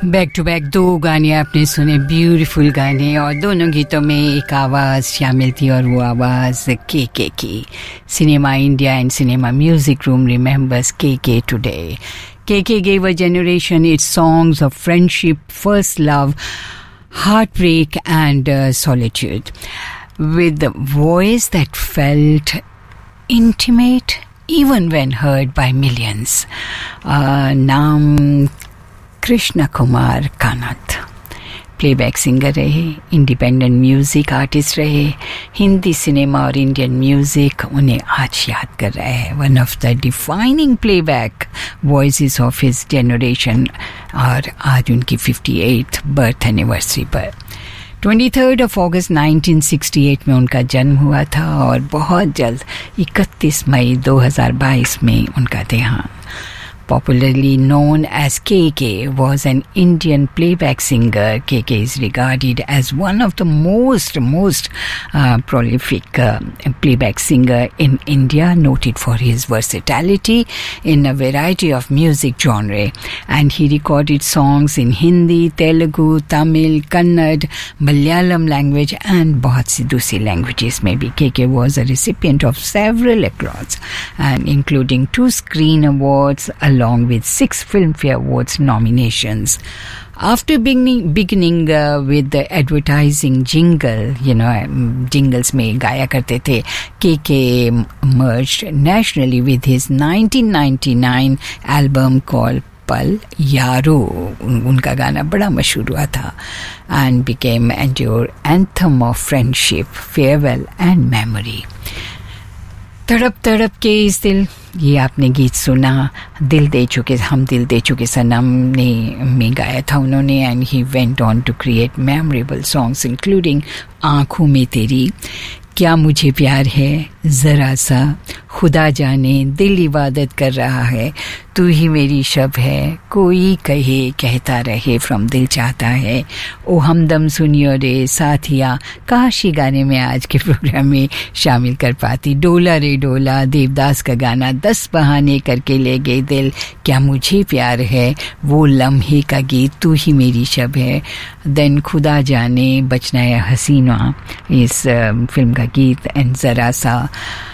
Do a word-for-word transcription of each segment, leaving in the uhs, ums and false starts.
Back to back दो गाने आपने सुने, ब्यूटीफुल गाने, और दोनों गीतों में एक आवाज़ शामिल थी और वो आवाज़ के के की. Cinema India and cinema music room remembers के के today. K K gave a generation its songs of friendship, first love, heartbreak and uh, solitude, with a voice that felt intimate even when heard by millions. Uh, नाम Krishna Kumar कानत. Playback singer रहे, independent music artist रहे. Hindi cinema और Indian music उन्हें आज याद कर रहा है. One of the defining playback voices of his generation. और आज उनकी फिफ्टी एट्थ बर्थ एनिवर्सरी पर तेईस of August nineteen sixty eight में उनका जन्म हुआ था और बहुत जल्द इकतीस मई दो हज़ार बाईस में उनका देहांत. Popularly known as K K, was an Indian playback singer. K K is regarded as one of the most, most uh, prolific uh, playback singer in India, noted for his versatility in a variety of music genre. And he recorded songs in Hindi, Telugu, Tamil, Kannada, Malayalam language and बहुत सी दूसरी languages में भी. K K was a recipient of several accolades, and including two Screen Awards, along with six Filmfare Awards nominations. After beginning, beginning uh, with the advertising jingle, you know, jingles में गाया करते थे, K K merged nationally with his nineteen ninety-nine album called पल यारो. उनका गाना बड़ा मशहूर हुआ था and became an anthem of friendship, farewell and memory. तड़प तड़प के इस दिल, ये आपने गीत सुना. दिल दे चुके हम दिल दे चुके सनम ने में गाया था उन्होंने. And he went on to create memorable songs including आँखों में तेरी, क्या मुझे प्यार है, ज़रा सा, खुदा जाने, दिल इबादत कर रहा है, तू ही मेरी शब है, कोई कहे कहता रहे, फ्रॉम दिल चाहता है, ओ हमदम सुनियो रे साथिया. काश ये गाने में आज के प्रोग्राम में शामिल कर पाती. डोला रे डोला, देवदास का गाना. दस बहाने करके ले गए दिल, क्या मुझे प्यार है, वो लम्हे का गीत, तू ही मेरी शब है. देन खुदा जाने, बचना है हसीना, इस फिल्म का गीत. एंड ज़रा सा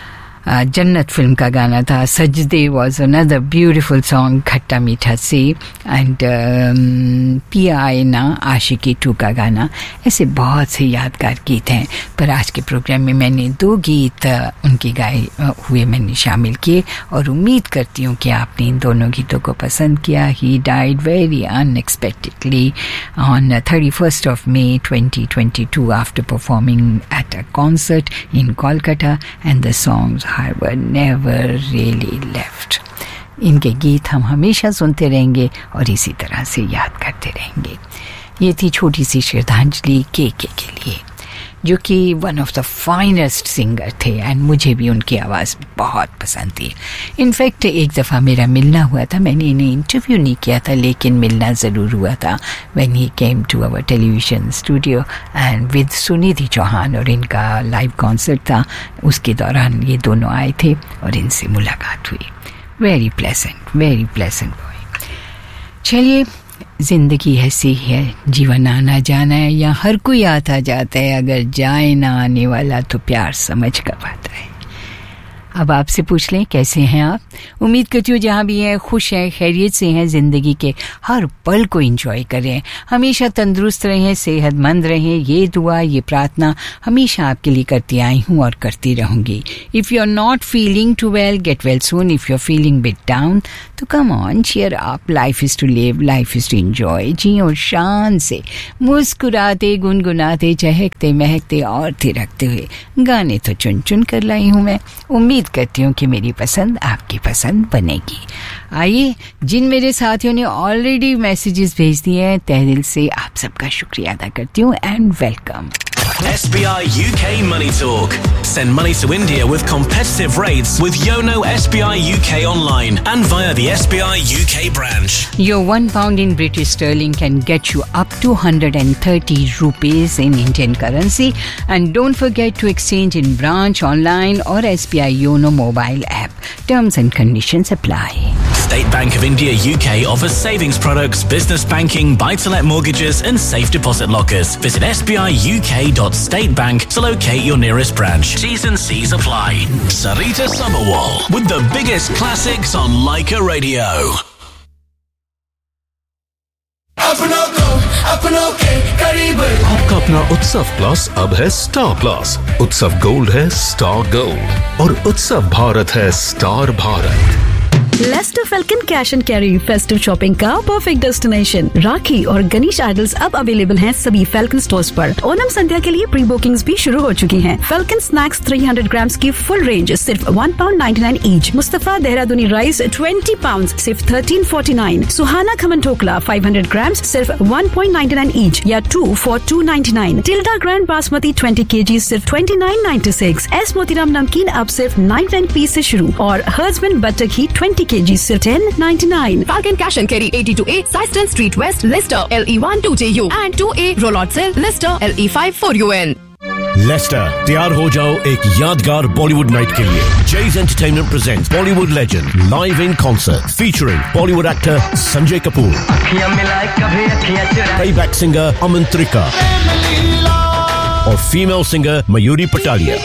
जन्नत फिल्म का गाना था. सजदे वॉज अनदर ब्यूटिफुल सॉन्ग, खट्टा मीठा से. एंड पिया आए ना, आशिकी टू का गाना. ऐसे बहुत से यादगार गीत हैं, पर आज के प्रोग्राम में मैंने दो गीत उनके गाए हुए मैंने शामिल किए और उम्मीद करती हूँ कि आपने इन दोनों गीतों को पसंद किया. He died very unexpectedly on thirty first of May twenty twenty two after performing at a concert in Kolkata, and the songs were never really left. इनके गीत हम हमेशा सुनते रहेंगे और इसी तरह से याद करते रहेंगे. ये थी छोटी सी श्रद्धांजलि के के के लिए, जो कि one of the finest singer थे एंड मुझे भी उनकी आवाज़ बहुत पसंद थी. इनफैक्ट एक दफ़ा मेरा मिलना हुआ था, मैंने इन्हें इंटरव्यू नहीं किया था लेकिन मिलना ज़रूर हुआ था. When he came to our television studio and with Sunidhi Chauhan, और इनका लाइव कॉन्सर्ट था, उसके दौरान ये दोनों आए थे और इनसे मुलाकात हुई. Very pleasant, very pleasant boy. चलिए, जिंदगी ऐसी है, जीवन आना जाना है, या हर कोई आता जाता है, अगर जाए ना आने वाला तो प्यार समझ कब आता है. अब आपसे पूछ लें, कैसे हैं आप? उम्मीद करती हूँ जहाँ भी हैं खुश हैं, खैरियत से हैं, ज़िंदगी के हर पल को एंजॉय करें, हमेशा तंदुरुस्त रहें, सेहतमंद रहें. ये दुआ, ये प्रार्थना हमेशा आपके लिए करती आई हूँ और करती रहूँगी. If you are not feeling to well, get well soon. If you are feeling bit down, तो come on, cheer up. Life is to live, life is to enjoy. जियो शान से, मुस्कुराते, गुनगुनाते, चहकते, महकते और थिरकते हुए. गाने तो चुन चुन कर लाई हूँ मैं. उम्मीद करती हूँ कि मेरी पसंद आपकी पसंद बनेगी. आइए, जिन मेरे साथियों ने ऑलरेडी मैसेजेस भेज दिए हैं, तहे दिल से आप सबका शुक्रिया अदा करती हूँ and welcome. S B I U K Money Talk. Send money to India with competitive rates with Yono S B I U K online and via the S B I U K branch. Your one pound in British sterling can get you up to one hundred thirty rupees in Indian currency. And don't forget to exchange in branch, online or S B I Yono mobile app. Terms and conditions apply. State Bank of India U K offers savings products, business banking, buy-to-let mortgages and safe deposit lockers. Visit s b i u k dot state bank to locate your nearest branch. T's and C's apply. Sarita Sabharwal with the biggest classics on Leica Radio. आपका अपना उत्सव plus अब है star plus. उत्सव gold है star gold और उत्सव भारत है star Bharat. Lester falcon cash and carry festive shopping का परफेक्ट डेस्टिनेशन. राखी और गणेश आइडल्स अब अवेलेबल हैं सभी फेल्कन स्टोर्स पर. ओनम संध्या के लिए प्री बुकिंग्स भी शुरू हो चुकी हैं. फेल्कन स्नैक्स तीन सौ ग्राम्स की फुल रेंज सिर्फ one pound ninety nine each. Mustafa देहरादूनी rice twenty pound सिर्फ थर्टीन फोर्टी नाइन. सुहाना खमन ठोकला फाइव हंड्रेड ग्राम्स सिर्फ one point ninety nine each या to for to ninety nine. Tilde grand basmati twenty KG सिर्फ twenty nine ninety six. S Motiram नमकीन अब सिर्फ ninety nine piece से शुरू और हर्बन बटर घी ट्वेंटी केजी सिर्फ ten ninety-nine. Falcon Cash and Carry eighty-two A Syston Street West, Leicester L E one two J U and two A Rollot Cell, Leicester L E five four U N. Lester, तैयार हो जाओ एक यादगार Bollywood night के लिए. Jay's Entertainment presents Bollywood legend live in concert featuring Bollywood actor Sanjay Kapoor, playback singer Aman Trika और female singer Mayuri Patalia.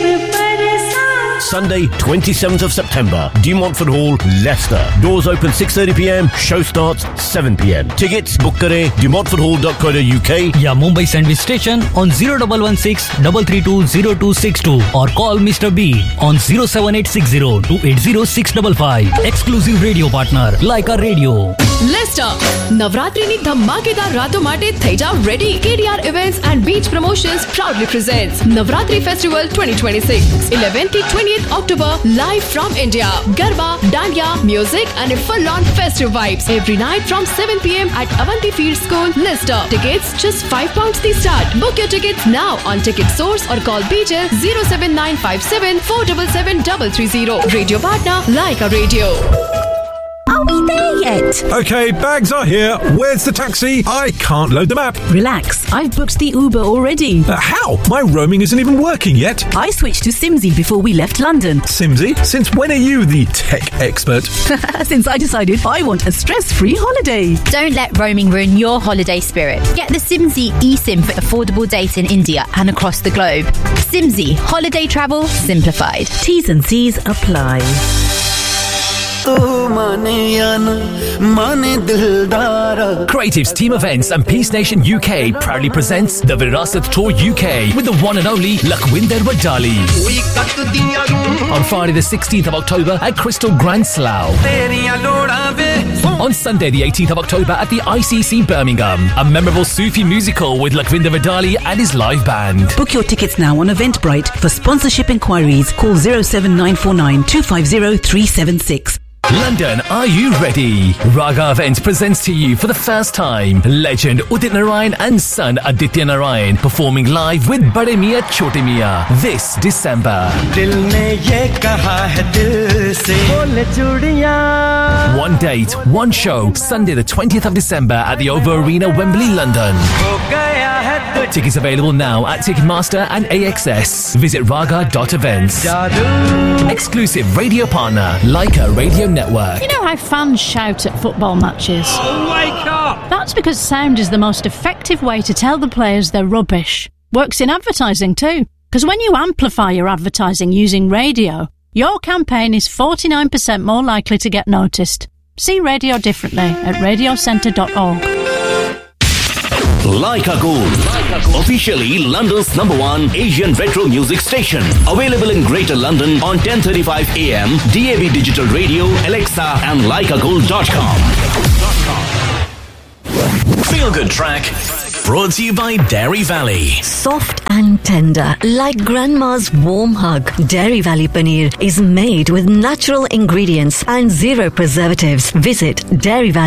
Sunday, twenty-seventh of September, De Montfort Hall, Leicester. Doors open six thirty p m. Show starts seven p m. Tickets book kare de montfort hall dot co dot u k या Mumbai Sandwich Station on zero one one six three three two zero two six two or call Mister B on zero seven eight six zero two eight zero six five five. Exclusive radio partner Leica Radio. Leicester, નવરાત્રીની ધમાકેદાર રાતો માટે થઈ જાવ ready. K D R Events and Beach Promotions proudly presents Navratri Festival twenty twenty-six. eleventh to twentieth October, live from India. Garba, Dandiya, music and a full-on festive vibes. Every night from seven p m at Avanti Field School, Leicester. Tickets just five pounds the start. Book your tickets now on Ticket Source or call B J zero seven nine five seven four seven seven three three zero. Radio partner, Leica Radio. Are we there yet? Okay, bags are here. Where's the taxi? I can't load the map. Relax, I've booked the Uber already. Uh, how? My roaming isn't even working yet. I switched to Simsy before we left London. Simsy? Since when are you the tech expert? Since I decided I want a stress-free holiday. Don't let roaming ruin your holiday spirit. Get the Simsy eSIM for affordable data in India and across the globe. Simsy, holiday travel simplified. T's and C's apply. Creatives Team Events and Peace Nation U K proudly presents the Virasat Tour U K with the one and only Lakhwinder Wadali. On Friday the sixteenth of October at Crystal Grand Slough. On Sunday the eighteenth of October at the I C C Birmingham. A memorable Sufi musical with Lakhwinder Wadali and his live band. Book your tickets now on Eventbrite. For sponsorship inquiries, call zero seven nine four nine two five zero three seven six. London, are you ready? Raga Events presents to you for the first time legend Udit Narayan and son Aditya Narayan performing live with Bade Miyan Chote Miyan this December. One date, one show, Sunday the twentieth of December at the O V O Arena, Wembley, London. Tickets available now at Ticketmaster and A X S. Visit raga dot events. Exclusive radio partner, Leica Radio Network. You know how fans shout at football matches? Oh, wake up! That's because sound is the most effective way to tell the players they're rubbish. Works in advertising too. Because when you amplify your advertising using radio, your campaign is forty-nine percent more likely to get noticed. See radio differently at radio centre dot org. Leica Gold, officially London's number one Asian retro music station. Available in Greater London on ten thirty-five a m, D A B Digital Radio, Alexa and leica gold dot com. Feel Good Track, brought to you by Dairy Valley. Soft and tender, like grandma's warm hug. Dairy Valley Paneer is made with natural ingredients and zero preservatives. Visit Dairy Valley.